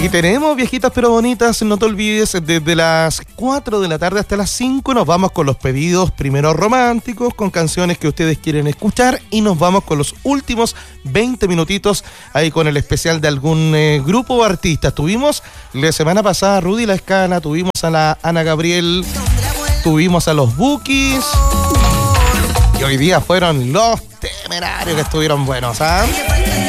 Y tenemos viejitas pero bonitas, no te olvides, desde las 4 de la tarde hasta las 5 nos vamos con los pedidos primero románticos, con canciones que ustedes quieren escuchar, y nos vamos con los últimos 20 minutitos ahí con el especial de algún grupo o artista. Tuvimos la semana pasada a Rudy La Escala, tuvimos a la Ana Gabriel, tuvimos a los Bukis, y hoy día fueron los Temerarios que estuvieron buenos, ¿ah?